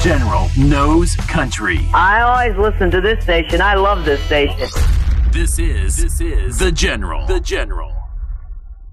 General knows country. I always listen to this station. I love this station. This is The General. The General.